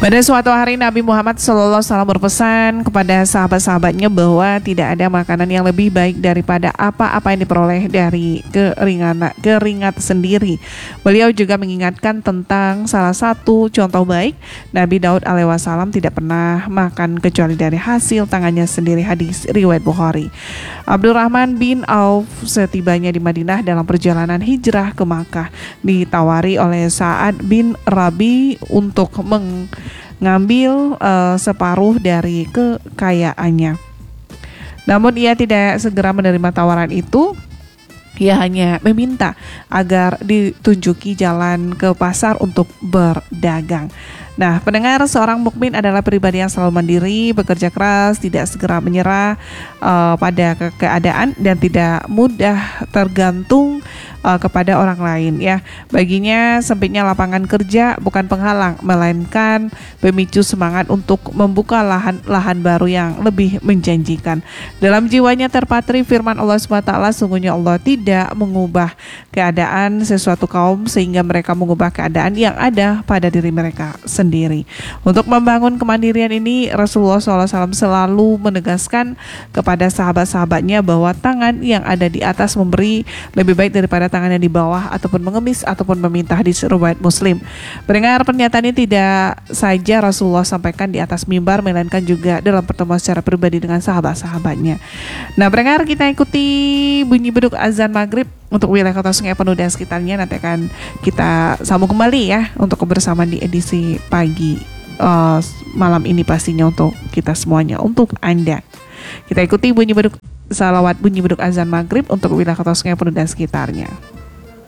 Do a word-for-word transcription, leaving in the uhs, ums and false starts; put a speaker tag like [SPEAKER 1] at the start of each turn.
[SPEAKER 1] Pada suatu hari Nabi Muhammad shallallahu alaihi wasallam berpesan kepada sahabat-sahabatnya bahwa tidak ada makanan yang lebih baik daripada apa-apa yang diperoleh dari keringat, keringat sendiri. Beliau juga mengingatkan tentang salah satu contoh baik, Nabi Daud alaihissalam tidak pernah makan kecuali dari hasil tangannya sendiri. Hadis riwayat Bukhari. Abdurrahman bin Auf setibanya di Madinah dalam perjalanan hijrah ke Makkah ditawari oleh Sa'ad bin Rabi untuk mengambil uh, separuh dari kekayaannya. Namun ia tidak segera menerima tawaran itu. Ia hanya meminta agar ditunjuki jalan ke pasar untuk berdagang. Nah, pendengar, seorang mukmin adalah pribadi yang selalu mandiri, bekerja keras, tidak segera menyerah uh, pada ke- keadaan dan tidak mudah tergantung uh, kepada orang lain. Ya, baginya sempitnya lapangan kerja bukan penghalang, melainkan pemicu semangat untuk membuka lahan-lahan baru yang lebih menjanjikan. Dalam jiwanya terpatri firman Allah subhanahu wa taala, sungguhnya Allah tidak mengubah keadaan sesuatu kaum sehingga mereka mengubah keadaan yang ada pada diri mereka sendiri. Sendiri. Untuk membangun kemandirian ini, Rasulullah shallallahu alaihi wasallam selalu menegaskan kepada sahabat-sahabatnya bahwa tangan yang ada di atas memberi lebih baik daripada tangan yang di bawah, ataupun mengemis ataupun meminta. Hadis riwayat Muslim. Mendengar pernyataan ini tidak saja Rasulullah sampaikan di atas mimbar, melainkan juga dalam pertemuan secara pribadi dengan sahabat-sahabatnya. Nah, pendengar, kita ikuti bunyi beduk azan maghrib untuk wilayah Kota Sungai Penuh dan sekitarnya. Nanti akan kita sambung kembali ya untuk kebersamaan di edisi pagi uh, malam ini, pastinya untuk kita semuanya, untuk Anda. Kita ikuti bunyi beduk salawat bunyi beduk azan maghrib untuk wilayah Kota Sungai Penuh dan sekitarnya.